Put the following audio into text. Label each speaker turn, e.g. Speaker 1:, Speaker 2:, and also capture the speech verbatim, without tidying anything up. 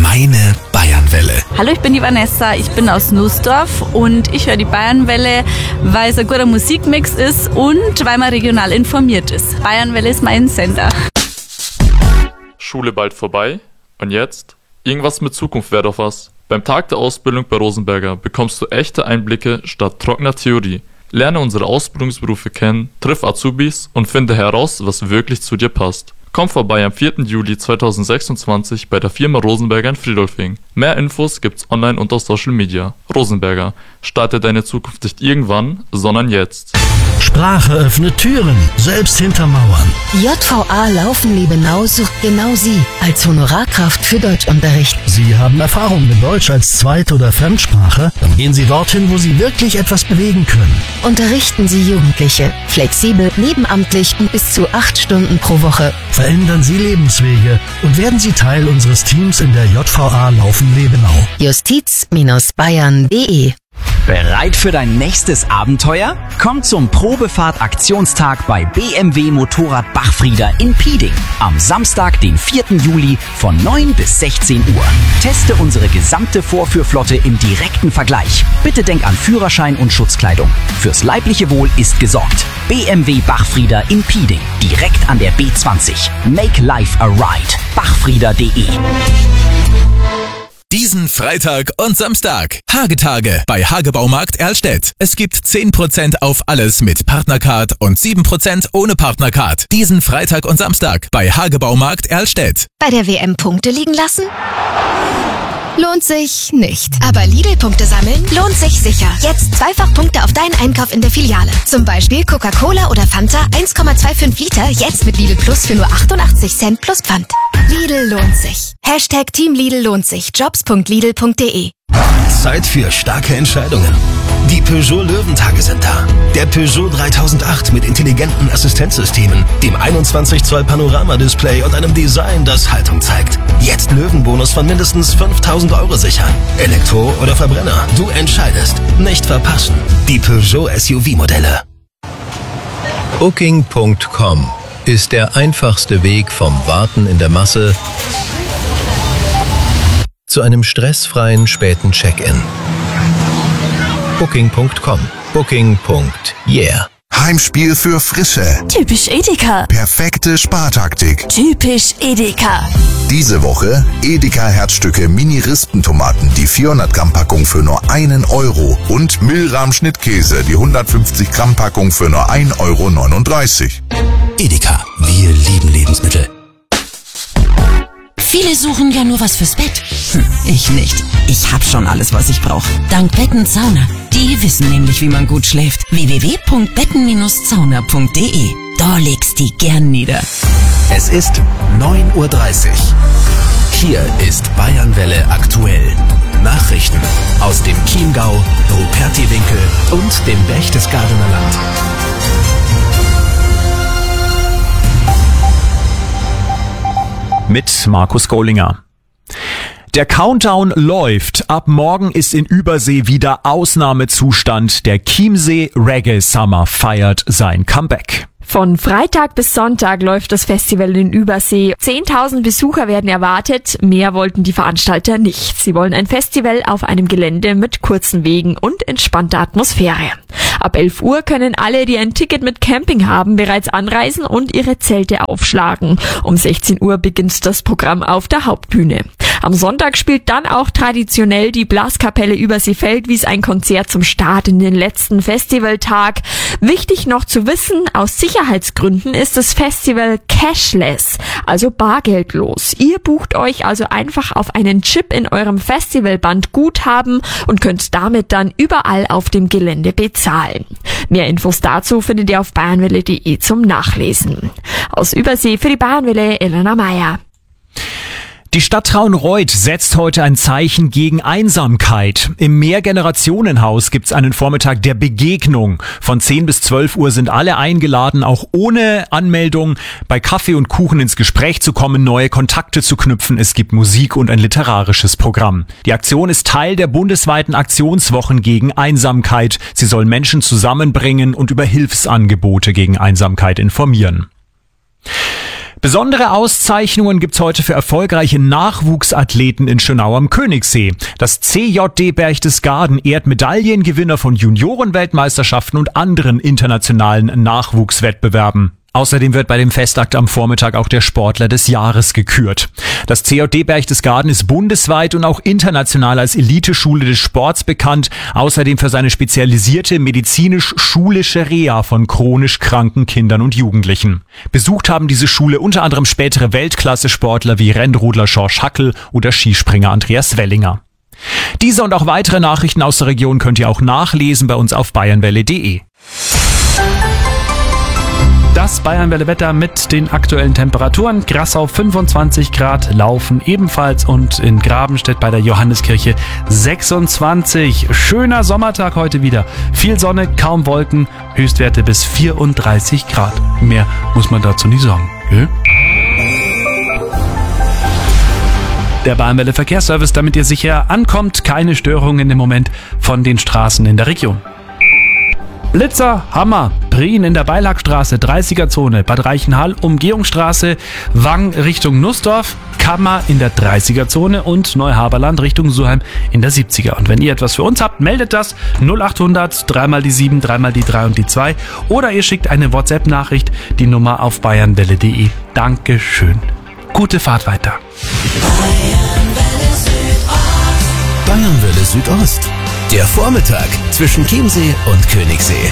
Speaker 1: Meine Bayernwelle.
Speaker 2: Hallo, ich bin die Vanessa, ich bin aus Nussdorf und ich höre die Bayernwelle, weil es ein guter Musikmix ist und weil man regional informiert ist. Bayernwelle ist mein Sender.
Speaker 3: Schule bald vorbei und jetzt? Irgendwas mit Zukunft wäre doch was. Beim Tag der Ausbildung bei Rosenberger bekommst du echte Einblicke statt trockener Theorie. Lerne unsere Ausbildungsberufe kennen, triff Azubis und finde heraus, was wirklich zu dir passt. Komm vorbei am vierten Juli zweitausendsechsundzwanzig bei der Firma Rosenberger in Friedolfing. Mehr Infos gibt's online und auf Social Media. Rosenberger, starte deine Zukunft nicht irgendwann, sondern jetzt.
Speaker 1: Sprache öffnet Türen, selbst hinter Mauern.
Speaker 4: J V A Laufen-Liebenau sucht genau Sie als Honorarkraft für Deutschunterricht.
Speaker 1: Sie haben Erfahrung mit Deutsch als Zweit- oder Fremdsprache? Dann gehen Sie dorthin, wo Sie wirklich etwas bewegen können.
Speaker 4: Unterrichten Sie Jugendliche, flexibel, nebenamtlich und bis zu acht Stunden pro Woche.
Speaker 1: Verändern Sie Lebenswege und werden Sie Teil unseres Teams in der J V A Laufen-Liebenau.
Speaker 4: justiz Bindestrich bayern Punkt de
Speaker 5: Bereit für dein nächstes Abenteuer? Komm zum Probefahrt-Aktionstag bei B M W Motorrad Bachfrieder in Pieding. Am Samstag, den vierten Juli von neun bis sechzehn Uhr. Teste unsere gesamte Vorführflotte im direkten Vergleich. Bitte denk an Führerschein und Schutzkleidung. Fürs leibliche Wohl ist gesorgt. B M W Bachfrieder in Pieding. Direkt an der B zwanzig. Make life a ride. bachfrieder punkt de
Speaker 6: Diesen Freitag und Samstag. Hagetage bei Hagebaumarkt Erlstedt. Es gibt zehn Prozent auf alles mit Partnercard und sieben Prozent ohne Partnercard. Diesen Freitag und Samstag bei Hagebaumarkt Erlstedt.
Speaker 4: Bei der W M Punkte liegen lassen? Lohnt sich nicht. Aber Lidl-Punkte sammeln lohnt sich sicher. Jetzt zweifach Punkte auf deinen Einkauf in der Filiale. Zum Beispiel Coca-Cola oder Fanta eins Komma fünfundzwanzig Liter, jetzt mit Lidl Plus für nur achtundachtzig Cent plus Pfand. Lidl lohnt sich. Hashtag Team Lidl lohnt sich. jobs punkt lidl punkt de
Speaker 1: Zeit für starke Entscheidungen. Die Peugeot Löwentage sind da. Der Peugeot dreitausendacht mit intelligenten Assistenzsystemen, dem einundzwanzig Zoll Panoramadisplay und einem Design, das Haltung zeigt. Jetzt Löwenbonus von mindestens fünftausend Euro sichern. Elektro oder Verbrenner, du entscheidest. Nicht verpassen. Die Peugeot S U V-Modelle.
Speaker 7: Booking Punkt com ist der einfachste Weg vom Warten in der Masse zu einem stressfreien späten Check-in. Booking Punkt com. Booking. Yeah.
Speaker 8: Heimspiel für Frische.
Speaker 9: Typisch Edeka.
Speaker 8: Perfekte Spartaktik.
Speaker 9: Typisch Edeka.
Speaker 8: Diese Woche Edeka Herzstücke Mini-Rispentomaten, die vierhundert Gramm Packung für nur einen Euro und Milram Schnittkäse, die hundertfünfzig Gramm Packung für nur ein Euro neununddreißig.
Speaker 1: Edeka, wir lieben Lebensmittel.
Speaker 9: Viele suchen ja nur was fürs Bett. Hm, ich nicht. Ich hab schon alles, was ich brauche. Dank Betten Sauna. Die wissen nämlich, wie man gut schläft. w w w punkt betten Bindestrich sauna punkt de. Da legst die gern nieder.
Speaker 1: Es ist neun Uhr dreißig. Hier ist Bayernwelle aktuell. Nachrichten aus dem Chiemgau, Rupertiwinkel und dem Berchtesgadener Land.
Speaker 10: Mit Markus Gollinger. Der Countdown läuft. Ab morgen ist in Übersee wieder Ausnahmezustand. Der Chiemsee Reggae Summer feiert sein Comeback.
Speaker 11: Von Freitag bis Sonntag läuft das Festival in Übersee. zehntausend Besucher werden erwartet. Mehr wollten die Veranstalter nicht. Sie wollen ein Festival auf einem Gelände mit kurzen Wegen und entspannter Atmosphäre. Ab elf Uhr können alle, die ein Ticket mit Camping haben, bereits anreisen und ihre Zelte aufschlagen. Um sechzehn Uhr beginnt das Programm auf der Hauptbühne. Am Sonntag spielt dann auch traditionell die Blaskapelle Übersee-Feldwies ein Konzert zum Start in den letzten Festivaltag. Wichtig noch zu wissen, aus Sicherheitsgründen ist das Festival cashless, also bargeldlos. Ihr bucht euch also einfach auf einen Chip in eurem Festivalband Guthaben und könnt damit dann überall auf dem Gelände bezahlen. Mehr Infos dazu findet ihr auf bayernwelle punkt de zum Nachlesen. Aus Übersee für die Bayernwelle Elena Meyer.
Speaker 10: Die Stadt Traunreut setzt heute ein Zeichen gegen Einsamkeit. Im Mehrgenerationenhaus gibt's einen Vormittag der Begegnung. Von zehn bis zwölf Uhr sind alle eingeladen, auch ohne Anmeldung bei Kaffee und Kuchen ins Gespräch zu kommen, neue Kontakte zu knüpfen. Es gibt Musik und ein literarisches Programm. Die Aktion ist Teil der bundesweiten Aktionswochen gegen Einsamkeit. Sie soll Menschen zusammenbringen und über Hilfsangebote gegen Einsamkeit informieren. Besondere Auszeichnungen gibt's heute für erfolgreiche Nachwuchsathleten in Schönau am Königssee. Das C J D Berchtesgaden ehrt Medaillengewinner von Juniorenweltmeisterschaften und anderen internationalen Nachwuchswettbewerben. Außerdem wird bei dem Festakt am Vormittag auch der Sportler des Jahres gekürt. Das C J D Berchtesgaden ist bundesweit und auch international als Eliteschule des Sports bekannt, außerdem für seine spezialisierte medizinisch-schulische Reha von chronisch kranken Kindern und Jugendlichen. Besucht haben diese Schule unter anderem spätere Weltklasse-Sportler wie Rennrodler George Hackel oder Skispringer Andreas Wellinger. Diese und auch weitere Nachrichten aus der Region könnt ihr auch nachlesen bei uns auf bayernwelle punkt de.
Speaker 12: Das Bayernwelle-Wetter mit den aktuellen Temperaturen. Grassau fünfundzwanzig Grad, Laufen ebenfalls und in Grabenstedt bei der Johanneskirche sechsundzwanzig. Schöner Sommertag heute wieder. Viel Sonne, kaum Wolken, Höchstwerte bis vierunddreißig Grad. Mehr muss man dazu nicht sagen. Gell? Der Bayernwelle Verkehrsservice, damit ihr sicher ankommt. Keine Störungen im Moment von den Straßen in der Region. Blitzer, Hammer, Prien in der Beilagstraße, dreißiger Zone, Bad Reichenhall, Umgehungsstraße, Wang Richtung Nussdorf, Kammer in der dreißiger Zone und Neuhaberland Richtung Surheim in der siebziger. Und wenn ihr etwas für uns habt, meldet das null achthundert, dreimal die sieben, dreimal die drei und die zwei oder ihr schickt eine WhatsApp-Nachricht, die Nummer auf bayernwelle punkt de. Dankeschön. Gute Fahrt weiter.
Speaker 1: Bayernwelle Südost. Der Vormittag zwischen Chiemsee und Königssee.